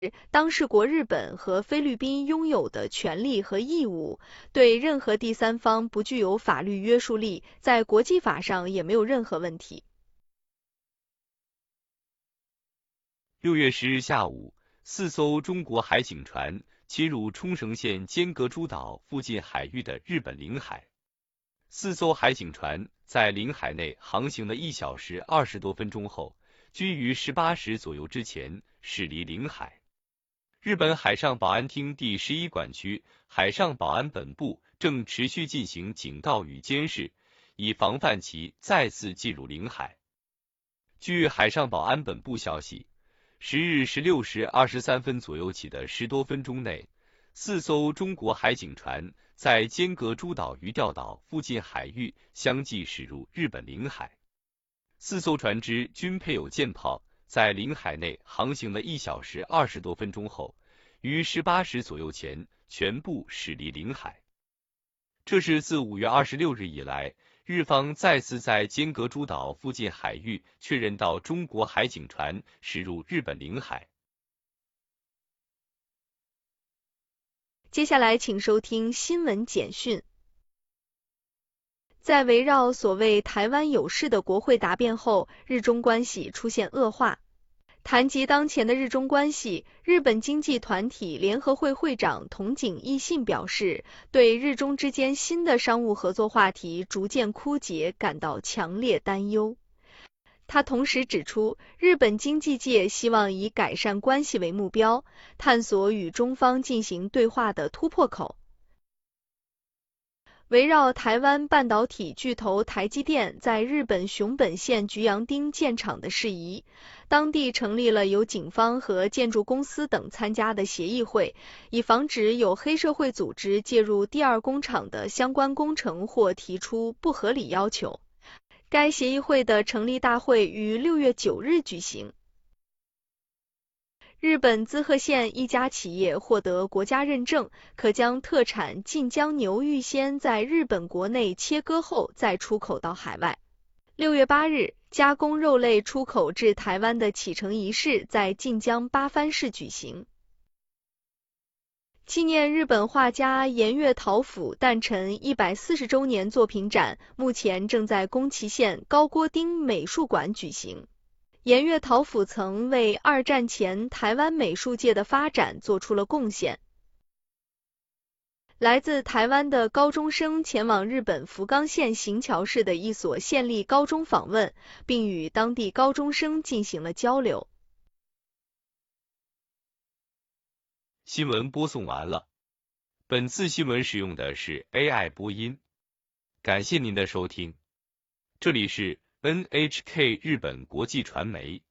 当事国日本和菲律宾拥有的权利和义务，对任何第三方不具有法律约束力，在国际法上也没有任何问题。 6月10日下午，4艘中国海警船侵入冲绳县尖阁诸岛附近海域的日本领海。4艘海警船在领海内航行了1小时20多分钟后，均于18时左右之前驶离领海。日本海上保安厅第11管区海上保安本部正持续进行警告与监视，以防范其再次进入领海。据海上保安本部消息，10日16时23分左右起的10多分钟内，4艘中国海警船在尖阁诸岛鱼钓岛附近海域相继驶入日本领海。4艘船只均配有舰炮，在领海内航行了1小时20多分钟后，于18时左右前全部驶离领海。这是自5月26日以来，日方再次在尖阁诸岛附近海域确认到中国海警船驶入日本领海。 接下来请收听新闻简讯。在围绕所谓台湾有事的国会答辩后，日中关系出现恶化。谈及当前的日中关系，日本经济团体联合会会长筒井义信表示，对日中之间新的商务合作话题逐渐枯竭感到强烈担忧。他同时指出，日本经济界希望以改善关系为目标，探索与中方进行对话的突破口。围绕台湾半导体巨头台积电在日本熊本县菊阳町建厂的事宜，当地成立了由警方和建筑公司等参加的协议会，以防止有黑社会组织介入第二工厂的相关工程或提出不合理要求。该协议会的成立大会于6月9日举行。日本滋贺县一家企业获得国家认证，可将特产近江牛预先在日本国内切割后再出口到海外。6月8日，加工肉类出口至台湾的启程仪式在近江八幡市举行。纪念日本画家岩月桃甫诞辰140周年作品展目前正在宫崎县高锅町美术馆举行。岩月桃甫曾为2战前台湾美术界的发展做出了贡献。来自台湾的高中生前往日本福冈县行桥市的一所县立高中访问，并与当地高中生进行了交流。 新闻播送完了。本次新闻使用的是 AI 播音。感谢您的收听。这里是 NHK 日本国际传媒。